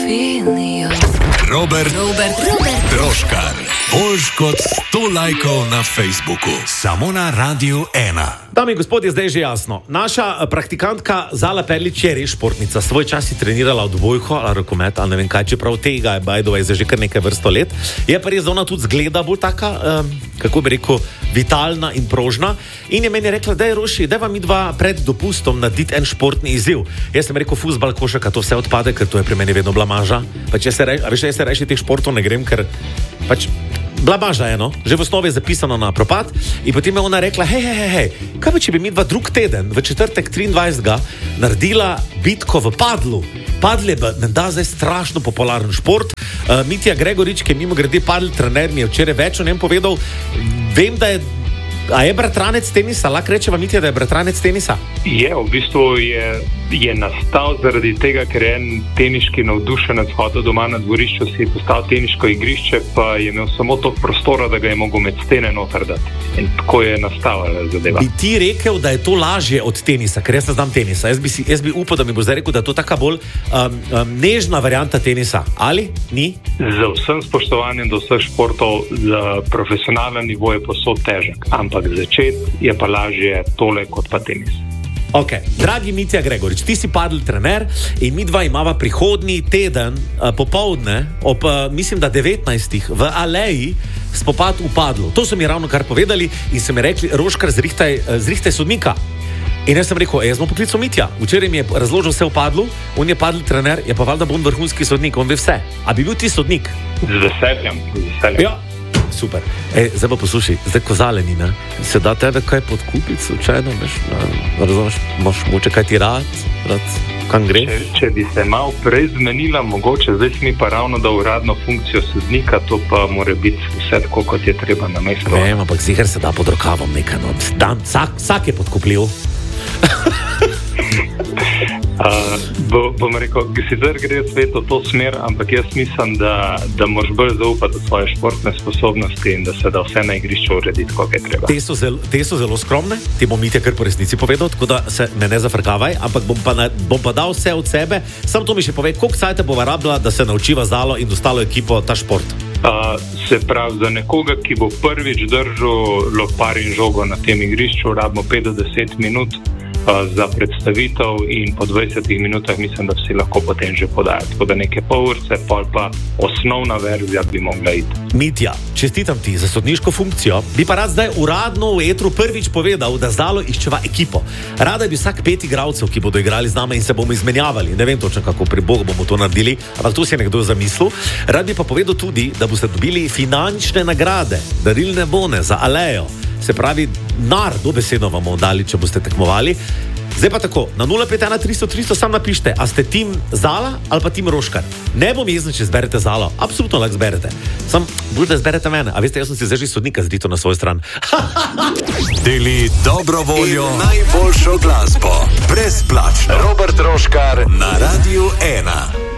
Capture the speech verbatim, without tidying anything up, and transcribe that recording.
Robert, Robert, Robert Troškar. Boljš kot sto lajkov na Facebooku. Samo na Radiu ena. Dame in gospodje, zdaj je že jasno. Naša praktikantka Zala Perlič je res športnica. Svoj čas je trenirala odbojko ali rokomet, ali ne vem kaj, čeprav tega je bajdo je že kar nekaj vrsto let. Je pa res, da ona tudi zgleda bolj taka, um, kako bi rekel, vitalna in prožna. In je meni rekla, da je Roši, da vam mi dva pred dopustom narediti en športni izziv. Jaz sem rekel, fuzbal, košarka, to vse odpade, ker to je pri meni vedno blamaža. Pač jaz se reči, a veš, jaz se reči teh športov ne grem, ker pač blamaža je, no. Že v osnovi je zapisano na propad. In potem je ona rekla, hej, hej, hej, kaj pa če bi mi dva drug teden, v četrtek triindvajsetega naredila bitko v padlu. Padl je menda zdaj strašno popularen šport. Uh, Mitja Gregorič, ki je mimo grede padl trener, mi je včeraj več o njem povedal. Vem, da je A je bratranec tenisa? Lahko rečeva, Mitja, da je bratranec tenisa? Je, v bistvu je, je nastal zaradi tega, ker je en teniški navdušenec hodil doma na dvorišču, si je postavil teniško igrišče, pa je imel samo toliko prostora, da ga je mogel med stene noter dati. In tako je nastala zadeva. Bi ti rekel, da je to lažje od tenisa, ker jaz ne znam tenisa. Jaz bi, si, jaz bi upal, da mi bo zdaj rekel, da je to taka bolj um, um, nežna varianta tenisa. Ali? Ni? Za vsem spoštovanjem do vseh športov, za profesionalen nivo je posod težek. Ampak začeti je pa lažje tole kot pa tenis. Ok, dragi Mitja Gregorič, ti si padl trener in mi dva imava prihodnji teden uh, popoldne ob, uh, mislim, da devetnajstih v Aleji spopad v padlu. To so mi ravno kar povedali in so mi rekli, Roškar, zrihtaj, uh, zrihtaj sodnika. In jaz sem rekel, jaz bom poklical Mitja. Včeraj mi je razložil vse v padlu, on je padl trener, je pa valjda bon vrhunski sodnik, on ve vse. A bi bil ti sodnik? Z veseljem, z veseljem. Ja. Super. Ej, zdaj pa poslušaj, zdaj ko Zaleni, ne? Se da tebe kaj podkupiti, slučajno, veš, razumeš, imaš moče kaj ti rad, rad, kam gre? Če, če bi se malo prej zmenila, mogoče, zdaj si mi pa ravno da uradno funkcijo sodnika, to pa mora biti vse tako, kot je treba na mestu. Vem, ampak ziher se da pod rokavom nekaj, no, dan, vsak, vsak je podkupljiv. Uh, bo, bom rekel, sicer gre svet v to smer, ampak jaz mislim, da, da moraš bolj zaupati v svoje športne sposobnosti in da se da vse na igrišču urediti, kako je treba. Te so, zel, te so zelo skromne, ti bom Mitja kar po resnici povedal, tako da se me ne zafrkavaj, ampak bom pa, na, bom pa dal vse od sebe. Sam to mi še pove, koliko cajta bova rabila, da se naučiva Zalo in ostalo ekipo ta šport? Uh, se pravi, za nekoga, ki bo prvič držal lopar in žogo na tem igrišču, rabimo pet do deset minut za predstavitev in po dvajsetih minutah mislim, da vsi lahko potem že podajo. Tako da neke pol urce, pol pa osnovna verzija bi mogla iti. Mitja, čestitam ti za sodniško funkcijo. Bi pa rad zdaj uradno v etru prvič povedal, da Zalo iščeva ekipo. Rada bi vsak pet igralcev, ki bodo igrali z nami in se bomo izmenjavali. Ne vem točno, kako pri Bogu bomo to naredili, ampak to si je nekdo zamislil. Rad bi pa povedal tudi, da boste dobili finančne nagrade, darilne bone za Alejo. Se pravi, nar, dobesedno vam bomo dali, če boste tekmovali. Zdaj pa tako, na nula pet ena tristo tristo sam napište, a ste tim Zala ali pa tim Roškar. Ne bom jezen, če zberete Zalo, absolutno lahko zberete. Sam bolj, da zberete mene, a veste, jaz sem si zdaj že sodnika zrito na svoj stran. Deli dobro voljo in najboljšo glasbo. Brezplačno. Robert Troškar na Radiu ena.